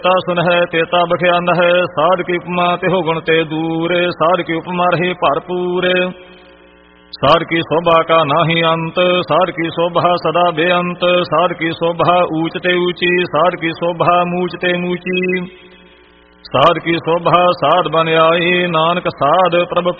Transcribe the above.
ਤਾ ਸੁਨਹਿ ਤੇਤਾ ਬਖਿਆਨ ਹੈ। ਸਾਧ ਕੀ ਉਪਮਾ ਤਿਹੁ ਗੁਣ ਤੇ ਦੂਰ। ਸਾਧ ਕੀ ਉਪਮਾ ਰਹੀ ਭਰਪੂਰ। ਸਾਧ ਕੀ ਸੋਭਾ ਕਾ ਨਾਹੀ ਅੰਤ। ਸਾਧ ਕੀ ਸੋਭਾ ਸਦਾ ਬੇਅੰਤ। ਸਾਧ ਕੀ ਸੋਭਾ ਊਚ ਤੇ ਊਚੀ। ਸਾਧ ਕੀ ਸੋਭਾ ਮੂਚ ਤੇ ਮੂਚੀ। ਸਾਧ ਕੀ ਸੋਭਾ ਸਾਧ ਬਨ ਆਈ। ਨਾਨਕ ਸਾਧ ਪ੍ਰਭ